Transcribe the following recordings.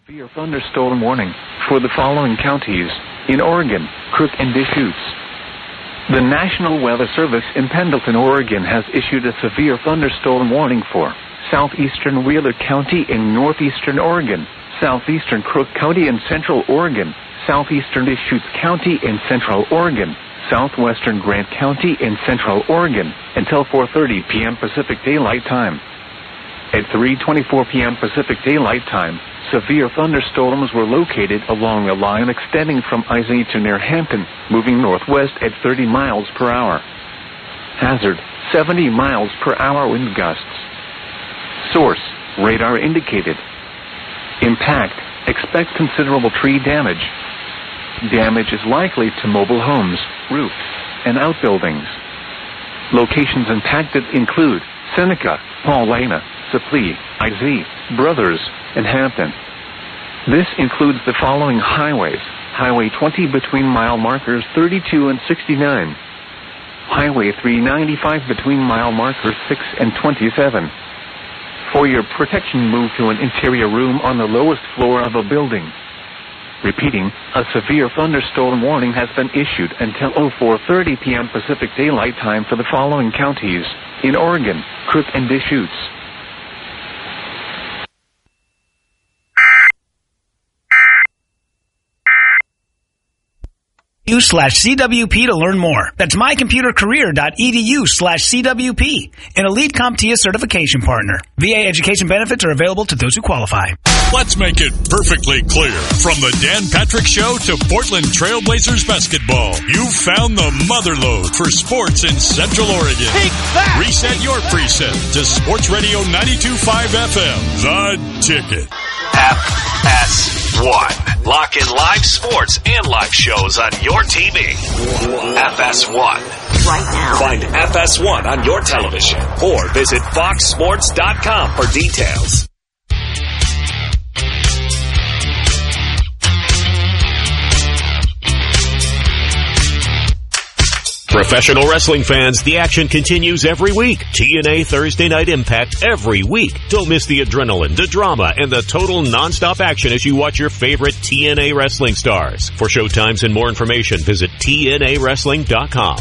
severe thunderstorm warning for the following counties in Oregon, Crook and Deschutes. The National Weather Service in Pendleton, Oregon has issued a severe thunderstorm warning for southeastern Wheeler County in northeastern Oregon, southeastern Crook County in central Oregon, southeastern Deschutes County in central Oregon, southwestern Grant County in central Oregon until 4:30 p.m. Pacific Daylight Time. At 3:24 p.m. Pacific Daylight Time, severe thunderstorms were located along a line extending from Isay to near Hampton, moving northwest at 30 miles per hour. Hazard, 70 miles per hour wind gusts. Source, radar indicated. Impact, expect considerable tree damage. Damage is likely to mobile homes, roofs, and outbuildings. Locations impacted include Seneca, Paulina, Saplee, Isay, Brothers, and Hampton. This includes the following highways: Highway 20 between mile markers 32 and 69, Highway 395 between mile markers 6 and 27. For your protection, move to an interior room on the lowest floor of a building. Repeating, a severe thunderstorm warning has been issued until 4:30 p.m. Pacific Daylight Time for the following counties in Oregon, Crook and Deschutes. .cwp to learn more. That's mycomputercareer.edu/CWP. An Elite CompTIA certification partner. VA education benefits are available to those who qualify. Let's make it perfectly clear. From the Dan Patrick Show to Portland Trailblazers basketball, you've found the motherlode for sports in Central Oregon. Take that! Reset your preset to Sports Radio 92.5 FM. The Ticket. FS1. Lock in live sports and live shows on your TV. FS1. Right now. Find FS1 on your television or visit foxsports.com for details. Professional wrestling fans, the action continues every week. TNA Thursday Night Impact every week. Don't miss the adrenaline, the drama, and the total non-stop action as you watch your favorite TNA wrestling stars. For showtimes and more information, visit TNAWrestling.com.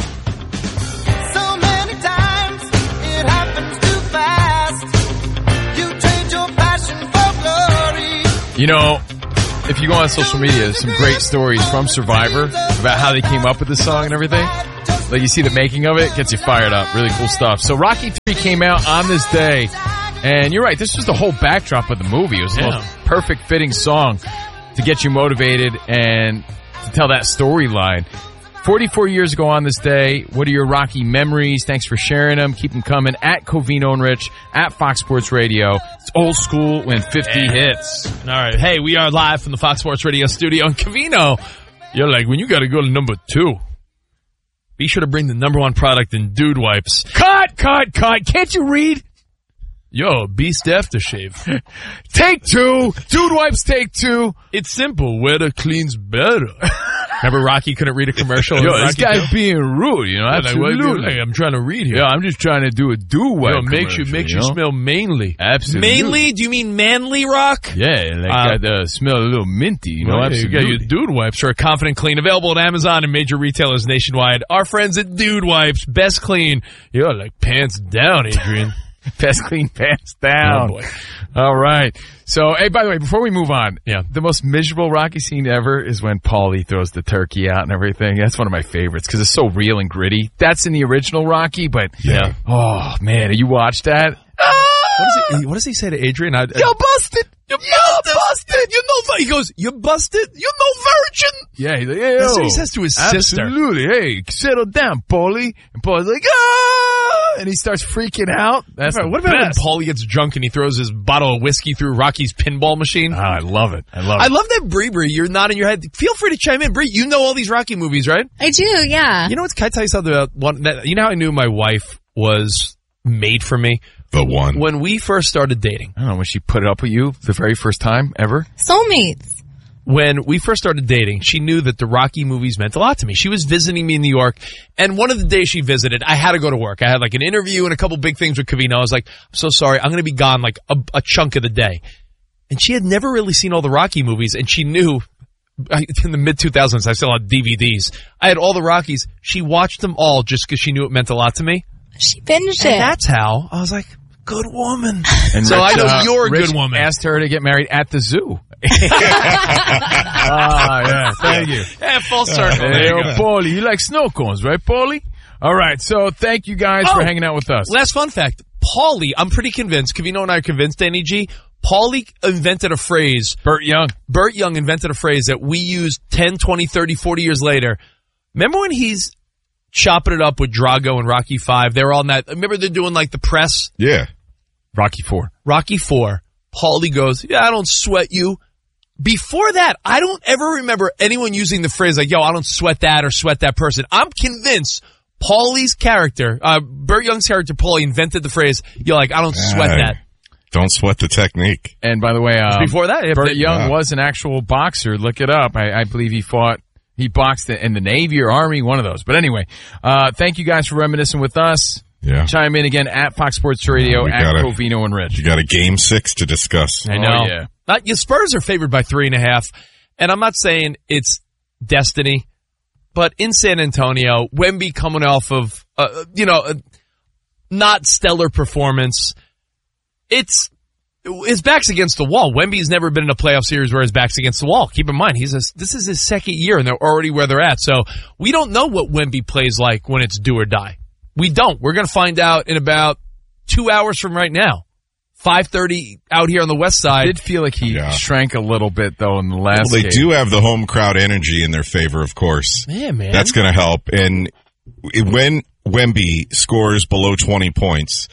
So many times it happens too fast. You trade your passion for glory. You know, if you go on social media, there's some great stories from Survivor about how they came up with the song and everything. Like, you see the making of it, gets you fired up. Really cool stuff. So Rocky III came out on this day, and you're right, this was the whole backdrop of the movie. It was the most perfect fitting song to get you motivated and to tell that storyline. 44 years ago on this day, what are your Rocky memories? Thanks for sharing them. Keep them coming at Covino and Rich, at Fox Sports Radio. It's old school when 50 hits. All right. Hey, we are live from the Fox Sports Radio studio. And Covino, you're like, when you got to go to number 2, be sure to bring the number 1 product in Dude Wipes. Cut! Can't you read? Yo, Beast Aftershave. Take 2. Dude Wipes take 2. It's simple. Wetter cleans better. Remember Rocky couldn't read a commercial? Yo, this guy's being rude, you know, absolutely. Like, I'm trying to read here. Yeah, I'm just trying to do a do-wipe makes you smell manly. Absolutely. Manly? Do you mean manly, Rock? Yeah, like that smell a little minty, you know, absolutely. You got your Dude Wipes for a confident clean. Available at Amazon and major retailers nationwide. Our friends at Dude Wipes, best clean. Yo, like pants down, Adrian. Best clean pants down. Oh, boy. All right. So, hey, by the way, before we move on, the most miserable Rocky scene ever is when Paulie throws the turkey out and everything. That's one of my favorites because it's so real and gritty. That's in the original Rocky, but oh man, you watched that? What does he say to Adrian? You're busted. You're busted. You know, he goes, you're busted. You're no virgin. Yeah, he's like, hey, that's what he says to his sister. Absolutely. Hey, settle down, Paulie. And Paulie's like, and he starts freaking out. That's what about when Paulie gets drunk and he throws his bottle of whiskey through Rocky's pinball machine? Oh, I love it. I love that, Bree, you're nodding your head. Feel free to chime in. Bree, you know all these Rocky movies, right? I do, yeah. You know what? Can I tell you something about one? You know how I knew my wife was made for me? The one. When we first started dating. I don't know, when she put it up with you the very first time ever? Soulmates. When we first started dating, she knew that the Rocky movies meant a lot to me. She was visiting me in New York, and one of the days she visited, I had to go to work. I had like an interview and a couple big things with Covino. I was like, I'm so sorry, I'm going to be gone like a chunk of the day. and she had never really seen all the Rocky movies, and she knew in the mid-2000s, I still had DVDs. I had all the Rockies. She watched them all just because she knew it meant a lot to me. She finished And it. that's how I was like, good woman. And So I know you're a Rich good woman. asked her to get married at the zoo. Yeah, thank you. Yeah, full circle. Hey, Paulie, you like snow cones, right, Paulie? All right, so thank you guys for hanging out with us. Last fun fact. Paulie, I'm pretty convinced, Covino and I are convinced, Danny G, Paulie invented a phrase. Burt Young invented a phrase that we use 10, 20, 30, 40 years later. Remember when he's chopping it up with Drago and Rocky 5? They were on that. Remember they're doing like the press? Yeah. Rocky 4. Rocky 4. Paulie goes, yeah, I don't sweat you. Before that, I don't ever remember anyone using the phrase like, yo, I don't sweat that or sweat that person. I'm convinced Paulie's character, Burt Young's character, Paulie, invented the phrase, yo, like, I don't sweat that. Don't sweat the technique. And by the way, Before that, Burt Young was an actual boxer. Look it up. I believe he boxed in the Navy or Army, one of those. But anyway, thank you guys for reminiscing with us. Yeah. Chime in again at Fox Sports Radio, at Covino and Rich. You got a game 6 to discuss. I know. Oh, yeah. Your Spurs are favored by 3.5, and I'm not saying it's destiny, but in San Antonio, Wemby coming off of, not stellar performance, his back's against the wall. Wemby's never been in a playoff series where his back's against the wall. Keep in mind, this is his second year, and they're already where they're at. So we don't know what Wemby plays like when it's do or die. We don't. We're going to find out in about 2 hours from right now. 5:30 out here on the west side. I did feel like he shrank a little bit, though, in the last Well, they game. do have the home crowd energy in their favor, of course. Yeah, man. That's going to help. And when Wemby scores below 20 points,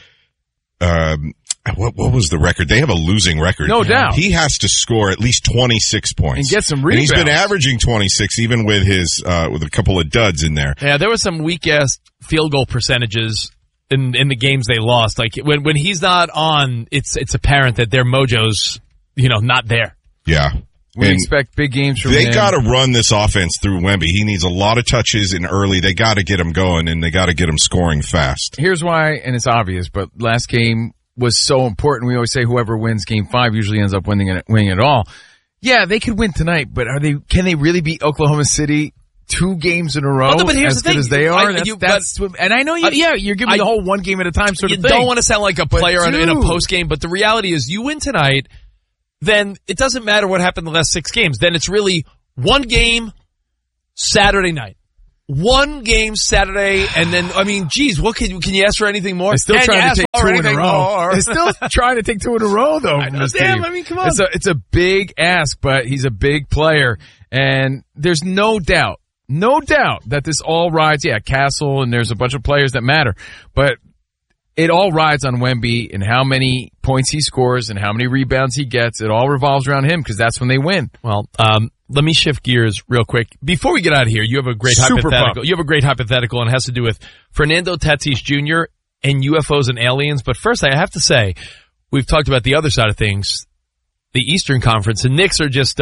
what was the record? They have a losing record. No doubt. He has to score at least 26 points. And get some And rebounds. he's been averaging 26 even with his, with a couple of duds in there. Yeah, there were some weak-ass field goal percentages in the games they lost. Like, when he's not on, it's apparent that their mojo's, not there. Yeah. We And expect big games from they him. got to run this offense through Wemby. He needs a lot of touches in early. They got to get him going, and they got to get him scoring fast. Here's why, and it's obvious, but last game was so important. We always say whoever wins game 5 usually ends up winning it all. Yeah, they could win tonight, but can they really beat Oklahoma City 2 games in a row? Well, no, but here's as the good thing. as they are? And I know you're giving me the whole one game at a time sort of thing. You don't want to sound like a player in a dude. post game, but the reality is you win tonight, then it doesn't matter what happened the last 6 games. Then it's really one game Saturday night. One game Saturday, and then, what can you ask for anything more? They're still trying to take 2 in a row. More? They're still trying to take 2 in a row, though. I know, damn, come on. It's a big ask, but he's a big player, and there's no doubt that this all rides, Castle, and there's a bunch of players that matter, but it all rides on Wemby and how many points he scores and how many rebounds he gets. It all revolves around him because that's when they win. Well, let me shift gears real quick. Before we get out of here, you have a great hypothetical. Pumped. You have a great hypothetical, and it has to do with Fernando Tatis Jr. and UFOs and aliens. But first, I have to say, we've talked about the other side of things, the Eastern Conference. The Knicks are just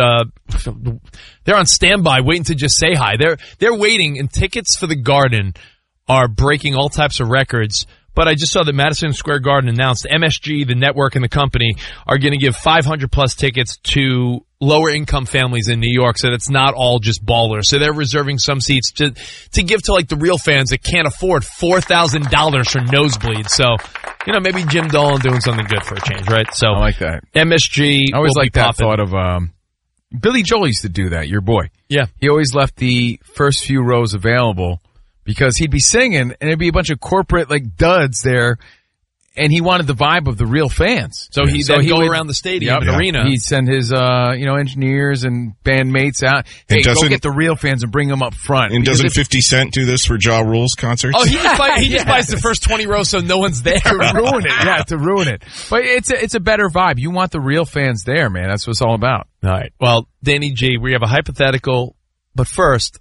they're on standby, waiting to just say hi. They're waiting, and tickets for the Garden are breaking all types of records. But I just saw that Madison Square Garden announced MSG, the network and the company, are going to give 500-plus tickets to lower-income families in New York, so that's not all just ballers. So they're reserving some seats to give to, like, the real fans that can't afford $4,000 for nosebleeds. So, maybe Jim Dolan doing something good for a change, right? So I like that. MSG I always will like be that popping. thought of Billy Joel used to do that, your boy. Yeah. He always left the first few rows available because he'd be singing and there'd be a bunch of corporate duds there, and he wanted the vibe of the real fans. So he'd go around the stadium and arena. He'd send his engineers and bandmates out. Hey, go get the real fans and bring them up front. And doesn't 50 Cent do this for Ja Rule's concerts? Oh, he just buys the first 20 rows so no one's there. to ruin it. Yeah, to ruin it. But it's a better vibe. You want the real fans there, man. That's what it's all about. All right. Well, Danny G, we have a hypothetical, but first,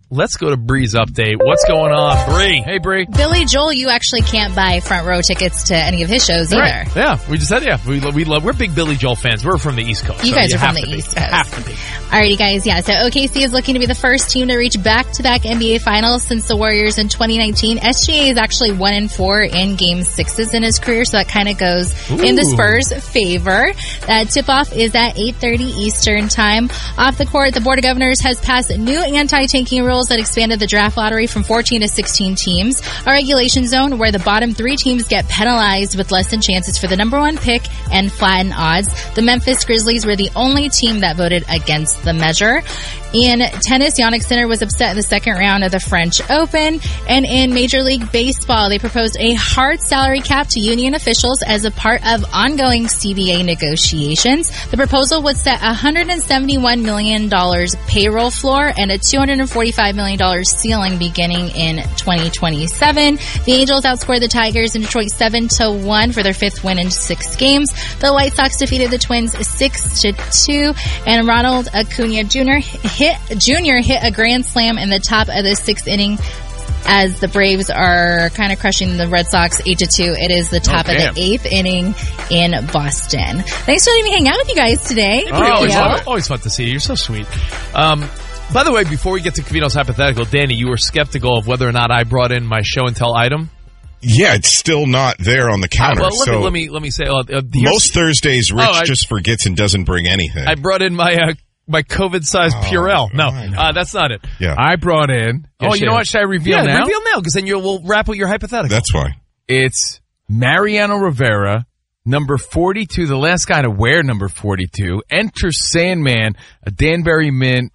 let's go to Bree's update. What's going on, Bree? Hey, Bree. Billy Joel, you actually can't buy front row tickets to any of his shows either. Right. Yeah, we just said, we're big Billy Joel fans. We're from the East Coast. You so guys are from have the to East be. Coast. Have to be. Alrighty, guys. Yeah, so OKC is looking to be the first team to reach back-to-back NBA Finals since the Warriors in 2019. SGA is actually 1-4 in Game 6s in his career, so that kind of goes in the Spurs' favor. That tip-off is at 8:30 Eastern Time. Off the court, the Board of Governors has passed new anti-tanking rules that expanded the draft lottery from 14 to 16 teams. A regulation zone where the bottom 3 teams get penalized with less than chances for the number 1 pick and flatten odds. The Memphis Grizzlies were the only team that voted against the measure. In tennis, Jannik Sinner was upset in the second round of the French Open. And in Major League Baseball, they proposed a hard salary cap to union officials as a part of ongoing CBA negotiations. The proposal would set a $171 million payroll floor and a $245 million ceiling beginning in 2027. The Angels outscored the Tigers in Detroit 7-1 for their 5th win in 6 games. The White Sox defeated the Twins 6-2, and Ronald Acuna Jr. hit a grand slam in the top of the 6th inning as the Braves are kind of crushing the Red Sox 8-2. It is the top of the 8th inning in Boston. Thanks for letting me hang out with you guys today. Always fun to see you. You're so sweet. By the way, before we get to Covino's hypothetical, Danny, you were skeptical of whether or not I brought in my show and tell item. Yeah, it's still not there on the counter. Well, let me say. Most Thursdays, Rich just forgets and doesn't bring anything. I brought in my COVID-sized Purell. No, that's not it. Yeah, I brought in. You know what? Should I reveal now? Reveal now, because then we'll wrap with your hypothetical. That's fine. It's Mariano Rivera, number 42, the last guy to wear number 42. Enter Sandman, a Danbury Mint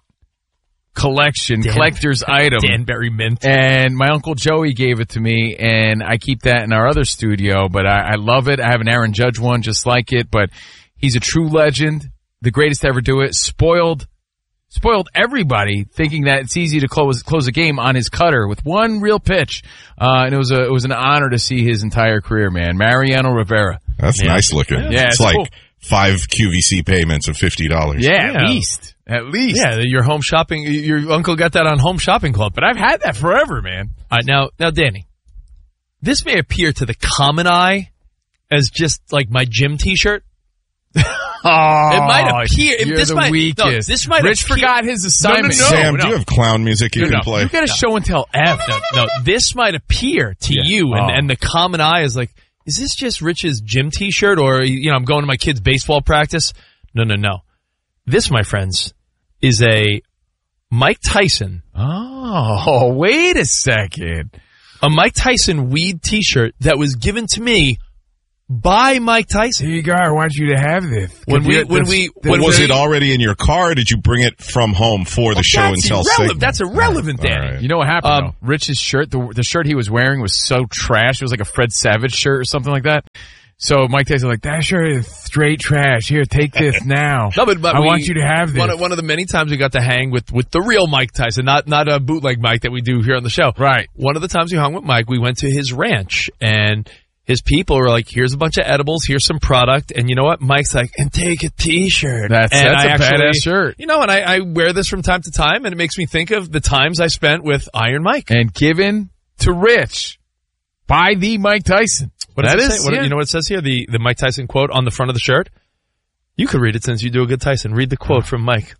collector's item. Danbury Mint. And my Uncle Joey gave it to me, and I keep that in our other studio, but I love it. I have an Aaron Judge one just like it, but he's a true legend, the greatest to ever do it. Spoiled everybody thinking that it's easy to close a game on his cutter with one real pitch. And it was an honor to see his entire career, man. Mariano Rivera. That's nice looking. Yeah, it's like cool. 5 QVC payments of $50. Yeah, at least. Yeah, your home shopping, your uncle got that on Home Shopping Club, but I've had that forever, man. All right, now, Danny, this may appear to the common eye as just like my gym t-shirt. It might appear. You're the weakest. This might Rich forgot his assignment. Sam, do you have clown music you can play? You got to show and tell F. No, this might appear to you, and the common eye is like, is this just Rich's gym t-shirt, or I'm going to my kid's baseball practice? No. This, my friends, is a Mike Tyson. Oh, wait a second. A Mike Tyson weed t-shirt that was given to me by Mike Tyson. Here you go. I want you to have this. Was it already in your car? Or did you bring it from home for the show and tell segment? That's irrelevant, Danny. Right. You know what happened, though? Rich's shirt, the shirt he was wearing was so trash. It was like a Fred Savage shirt or something like that. So Mike Tyson was like, that shirt is straight trash. Here, take this now. No, but I want you to have this. One of the many times we got to hang with the real Mike Tyson, not a bootleg Mike that we do here on the show. Right. One of the times we hung with Mike, we went to his ranch, and his people were like, here's a bunch of edibles, here's some product, and you know what? Mike's like, and take a t-shirt. That's a badass shirt. And I wear this from time to time, and it makes me think of the times I spent with Iron Mike. And given to Rich by the Mike Tyson. You know what it says here? The Mike Tyson quote on the front of the shirt? You could read it since you do a good Tyson. Read the quote from Mike.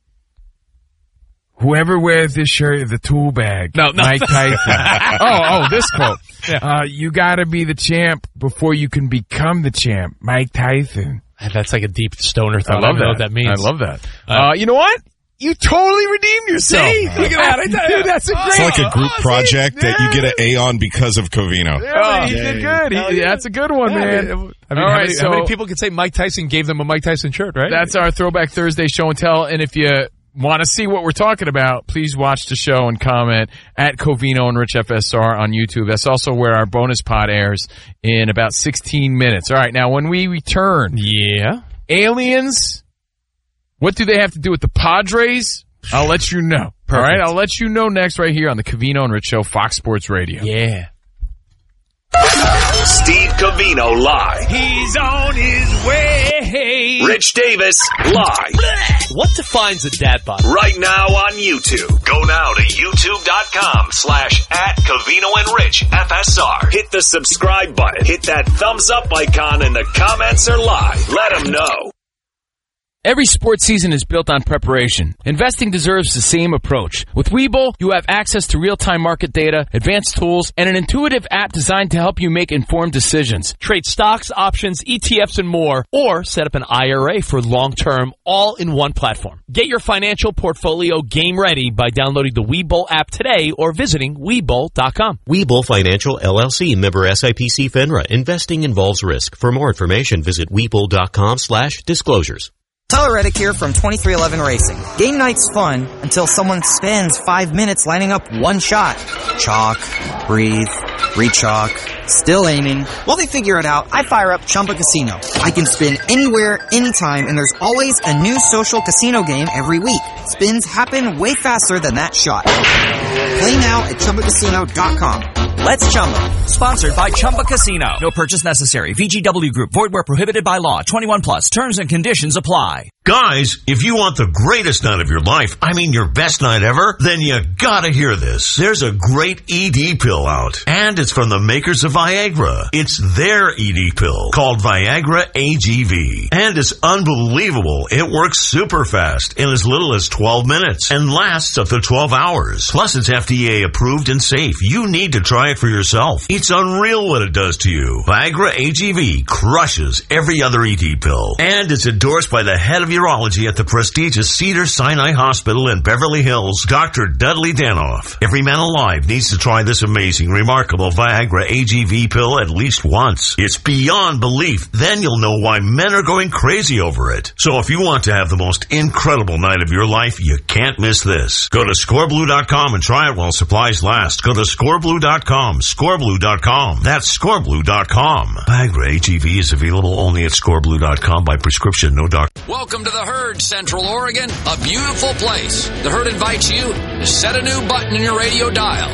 Whoever wears this shirt is a tool bag. No. Mike Tyson. this quote. Yeah. You gotta be the champ before you can become the champ. Mike Tyson. That's like a deep stoner thought. I love that. Know what that means. I love that. You know what? You totally redeemed yourself. See? Look at that. Dude, that's a great. It's like a group project that you get an A on because of Covino. Yeah, he did good. That's a good one, man. How many people could say Mike Tyson gave them a Mike Tyson shirt, right? That's our Throwback Thursday show and tell. And if you want to see what we're talking about, please watch the show and comment at Covino and Rich FSR on YouTube. That's also where our bonus pod airs in about 16 minutes. All right, now when we return, aliens, what do they have to do with the Padres? I'll let you know. Perfect. All right, I'll let you know next right here on the Covino and Rich Show, Fox Sports Radio. Yeah. Steve Covino live. He's on his way. Rich Davis, live. What defines a dad bod? Right now on YouTube. Go now to youtube.com/@CovinoandRichFSR. Hit the subscribe button. Hit that thumbs up icon and the comments are live. Let them know. Every sports season is built on preparation. Investing deserves the same approach. With Webull, you have access to real-time market data, advanced tools, and an intuitive app designed to help you make informed decisions. Trade stocks, options, ETFs, and more, or set up an IRA for long-term, all in one platform. Get your financial portfolio game ready by downloading the Webull app today or visiting Webull.com. Webull Financial LLC, member SIPC FINRA. Investing involves risk. For more information, visit Webull.com/disclosures. Tyler Reddick here from 2311 Racing. Game night's fun until someone spends 5 minutes lining up one shot. Chalk, breathe, re-chalk, still aiming. While they figure it out, I fire up Chumba Casino. I can spin anywhere, anytime, and there's always a new social casino game every week. Spins happen way faster than that shot. Play now at ChumbaCasino.com. Let's Chumba. Sponsored by Chumba Casino. No purchase necessary. VGW Group. Void where prohibited by law. 21 plus. Terms and conditions apply. Guys, if you want the greatest night of your life, I mean your best night ever, then you gotta hear this. There's a great ED pill out, and it's from the makers of Viagra. It's their ED pill called Viagra AGV, and it's unbelievable. It works super fast in as little as 12 minutes and lasts up to 12 hours. Plus, it's FDA approved and safe. You need to try it for yourself. It's unreal what it does to you. Viagra AGV crushes every other ED pill, and it's endorsed by the head of urology at the prestigious Cedars-Sinai Hospital in Beverly Hills, Dr. Dudley Danoff. Every man alive needs to try this amazing, remarkable Viagra AGV pill at least once. It's beyond belief. Then you'll know why men are going crazy over it. So if you want to have the most incredible night of your life, you can't miss this. Go to scoreblue.com and try it while supplies last. Go to scoreblue.com, scoreblue.com. That's scoreblue.com. Viagra AGV is available only at scoreblue.com by prescription, no doctor. Welcome to the Herd, Central Oregon, a beautiful place. The Herd invites you to set a new button in your radio dial.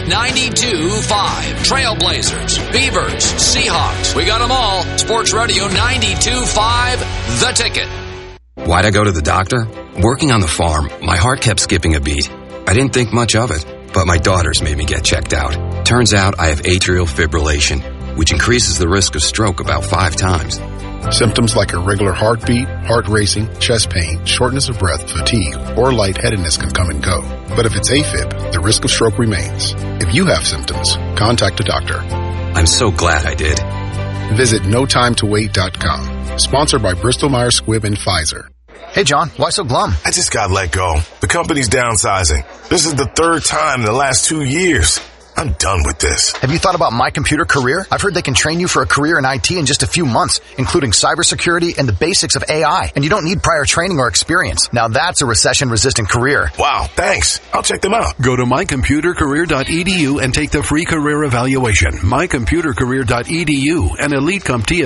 92.5. Trailblazers, Beavers, Seahawks. We got them all. Sports Radio 92.5, The Ticket. Why'd I go to the doctor? Working on the farm, my heart kept skipping a beat. I didn't think much of it, but my daughters made me get checked out. Turns out I have atrial fibrillation, which increases the risk of stroke about 5 times. Symptoms like irregular heartbeat, heart racing, chest pain, shortness of breath, fatigue, or lightheadedness can come and go. But if it's AFib, the risk of stroke remains. If you have symptoms, contact a doctor. I'm so glad I did. Visit NoTimeToWait.com. Sponsored by Bristol Myers Squibb and Pfizer. Hey, John, why so glum? I just got let go. The company's downsizing. This is the 3rd time in the last 2 years. I'm done with this. Have you thought about My Computer Career? I've heard they can train you for a career in IT in just a few months, including cybersecurity and the basics of AI. And you don't need prior training or experience. Now that's a recession-resistant career. Wow, thanks. I'll check them out. Go to mycomputercareer.edu and take the free career evaluation. mycomputercareer.edu, an elite CompTIA